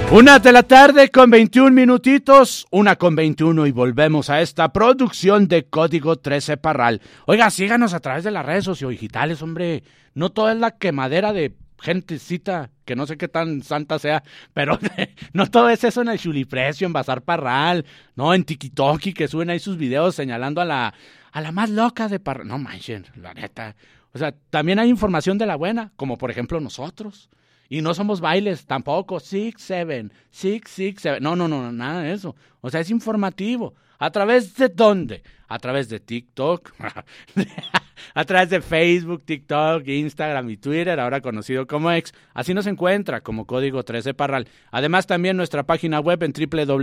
1:00 con 21 minutitos, 1:21 y volvemos a esta producción de Código 13 Parral. Oiga, síganos a través de las redes sociodigitales, hombre. No todo es la quemadera de gentecita, que no sé qué tan santa sea, pero no todo es eso en el Chuliprecio, en Bazar Parral, no, en TikTok, que suben ahí sus videos señalando a la más loca de Parral. No manchen, la neta. O sea, también hay información de la buena, como por ejemplo nosotros. Y no somos bailes tampoco, 6-7. No, nada de eso. O sea, es informativo. ¿A través de dónde? A través de TikTok, a través de Facebook, TikTok, Instagram y Twitter, ahora conocido como X. Así nos encuentra como Código 13 Parral. Además, también nuestra página web en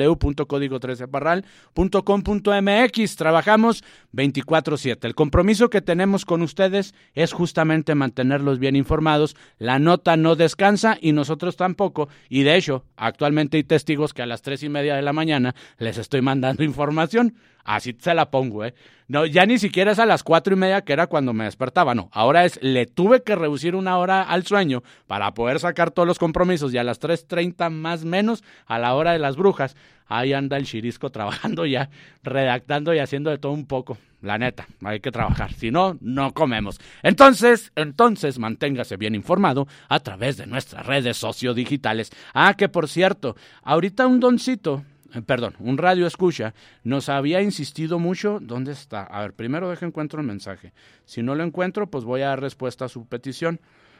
www.código13parral.com.mx. Trabajamos 24/7. El compromiso que tenemos con ustedes es justamente mantenerlos bien informados. La nota no descansa y nosotros tampoco. Y de hecho, actualmente hay testigos que a las 3:30 de la mañana les estoy mandando información. Así se la pongo, No, ya ni siquiera es a las 4:30 que era cuando me despertaba, no. Ahora le tuve que reducir 1 hora al sueño para poder sacar todos los compromisos y a las 3:30 más menos, a la hora de las brujas, ahí anda el chirisco trabajando ya, redactando y haciendo de todo un poco. La neta, hay que trabajar, si no, no comemos. Entonces, manténgase bien informado a través de nuestras redes sociodigitales. Que por cierto, ahorita un radio escucha, nos había insistido mucho. ¿Dónde está? A ver, primero encuentro el mensaje. Si no lo encuentro, pues voy a dar respuesta a su petición.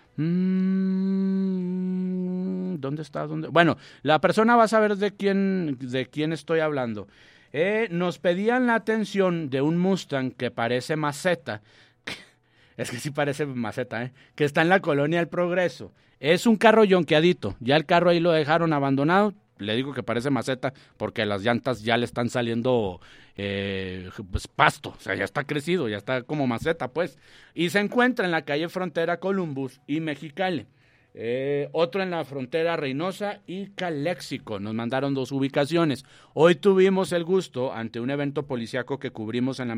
¿Dónde está? Bueno, la persona va a saber de quién estoy hablando. Nos pedían la atención de un Mustang que parece maceta. Es que sí parece maceta, que está en la colonia El Progreso. Es un carro yonqueadito. Ya el carro ahí lo dejaron abandonado. Le digo que parece maceta porque las llantas ya le están saliendo pues pasto, o sea, ya está crecido, ya está como maceta, pues. Y se encuentra en la calle frontera Columbus y Mexicali. Otro en la frontera Reynosa y Caléxico. Nos mandaron 2 ubicaciones. Hoy tuvimos el gusto, ante un evento policíaco que cubrimos en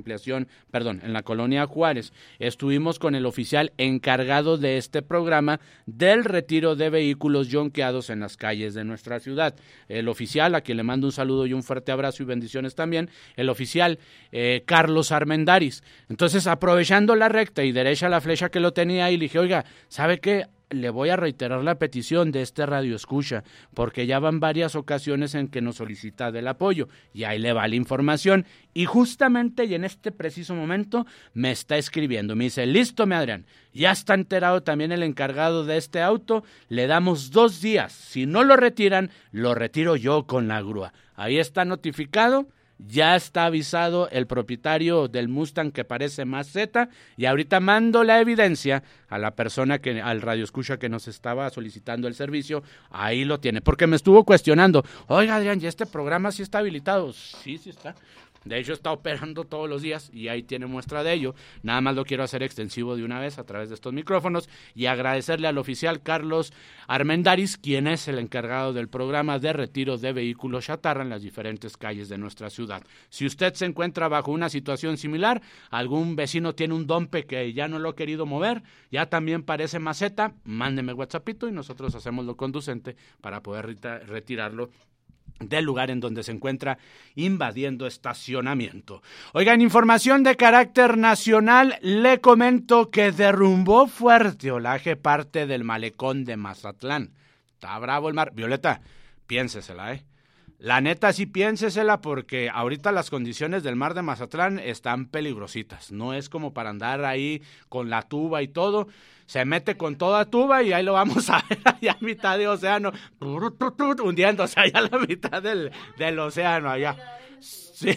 la colonia Juárez, estuvimos con el oficial encargado de este programa del retiro de vehículos yonqueados en las calles de nuestra ciudad. El oficial, a quien le mando un saludo y un fuerte abrazo y bendiciones también, el oficial Carlos Armendáriz. Entonces, aprovechando la recta y derecha la flecha que lo tenía ahí, le dije, oiga, ¿sabe qué? Le voy a reiterar la petición de este radio escucha, porque ya van varias ocasiones en que nos solicita del apoyo, y ahí le va la información, y justamente y en este preciso momento me está escribiendo, me dice, listo mi Adrián, ya está enterado también el encargado de este auto, le damos 2 días, si no lo retiran, lo retiro yo con la grúa, ahí está notificado. Ya está avisado el propietario del Mustang que parece maceta y ahorita mando la evidencia a la persona al radioescucha que nos estaba solicitando el servicio. Ahí lo tiene, porque me estuvo cuestionando. Oiga, Adrián, ¿y este programa sí está habilitado? Sí está. De hecho, está operando todos los días y ahí tiene muestra de ello. Nada más lo quiero hacer extensivo de una vez a través de estos micrófonos y agradecerle al oficial Carlos Armendáriz, quien es el encargado del programa de retiro de vehículos chatarra en las diferentes calles de nuestra ciudad. Si usted se encuentra bajo una situación similar, algún vecino tiene un dompe que ya no lo ha querido mover, ya también parece maceta, mándeme WhatsAppito y nosotros hacemos lo conducente para poder retirarlo del lugar en donde se encuentra invadiendo estacionamiento. Oigan, información de carácter nacional, le comento que derrumbó fuerte olaje parte del malecón de Mazatlán. Está bravo el mar. Violeta, piénsesela, La neta sí piénsesela porque ahorita las condiciones del mar de Mazatlán están peligrositas. No es como para andar ahí con la tuba y todo. Se mete con toda tuba y ahí lo vamos a ver allá a mitad de océano, hundiéndose allá a la mitad del océano allá. Sí.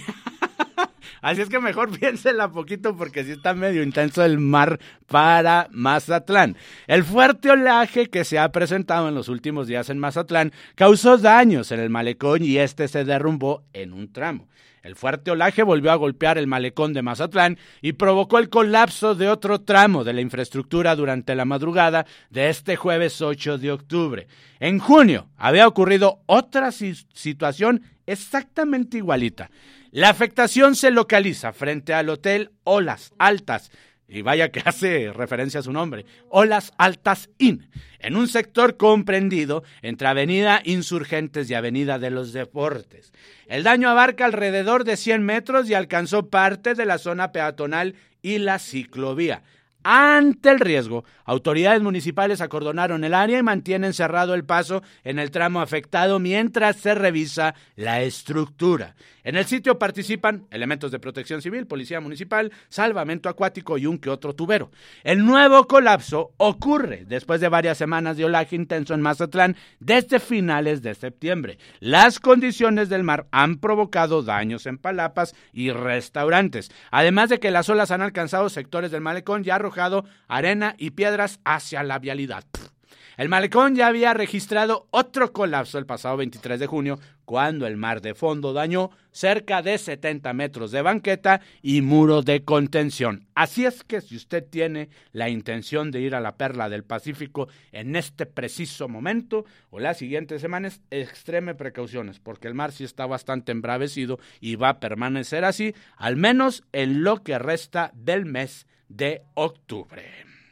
Así es que mejor piénsela poquito porque sí está medio intenso el mar para Mazatlán. El fuerte oleaje que se ha presentado en los últimos días en Mazatlán causó daños en el malecón y se derrumbó en un tramo. El fuerte olaje volvió a golpear el malecón de Mazatlán y provocó el colapso de otro tramo de la infraestructura durante la madrugada de este jueves 8 de octubre. En junio había ocurrido otra situación exactamente igualita. La afectación se localiza frente al hotel Olas Altas, y vaya que hace referencia a su nombre, Olas Altas Inn, en un sector comprendido entre Avenida Insurgentes y Avenida de los Deportes. El daño abarca alrededor de 100 metros y alcanzó parte de la zona peatonal y la ciclovía. Ante el riesgo, autoridades municipales acordonaron el área y mantienen cerrado el paso en el tramo afectado mientras se revisa la estructura. En el sitio participan elementos de protección civil, policía municipal, salvamento acuático y un que otro tubero. El nuevo colapso ocurre después de varias semanas de oleaje intenso en Mazatlán desde finales de septiembre. Las condiciones del mar han provocado daños en palapas y restaurantes, además de que las olas han alcanzado sectores del malecón y arrojado arena y piedras hacia la vialidad. El malecón ya había registrado otro colapso el pasado 23 de junio, cuando el mar de fondo dañó cerca de 70 metros de banqueta y muro de contención. Así es que si usted tiene la intención de ir a la Perla del Pacífico en este preciso momento o las siguientes semanas, extreme precauciones, porque el mar sí está bastante embravecido y va a permanecer así, al menos en lo que resta del mes de octubre.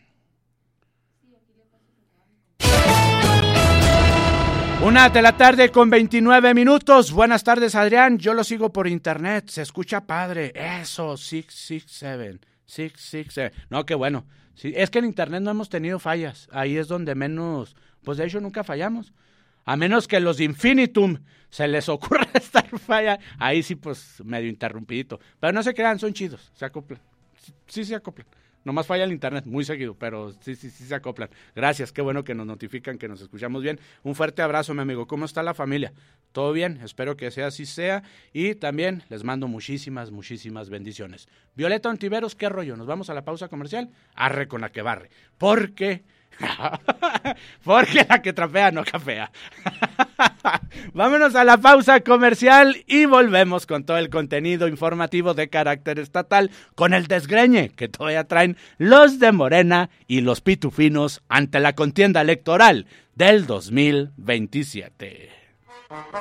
1:29 p.m. Buenas tardes, Adrián. Yo lo sigo por internet. Se escucha padre. Eso, 667. No, qué bueno. Sí, es que en internet no hemos tenido fallas. Ahí es donde menos, pues de hecho nunca fallamos. A menos que los de Infinitum se les ocurra estar falla. Ahí sí, pues medio interrumpidito. Pero no se crean, son chidos. Se acoplan. Sí se acoplan. Nomás falla el internet muy seguido, pero sí se acoplan. Gracias, qué bueno que nos notifican, que nos escuchamos bien. Un fuerte abrazo, mi amigo. ¿Cómo está la familia? ¿Todo bien? Espero que sea así sea. Y también les mando muchísimas bendiciones. Violeta Ontiveros, ¿qué rollo? ¿Nos vamos a la pausa comercial? Arre con la que barre. Porque la que trapea no cafea. Vámonos a la pausa comercial y volvemos con todo el contenido informativo de carácter estatal, con el desgreñe que todavía traen los de Morena y los pitufinos ante la contienda electoral del 2027.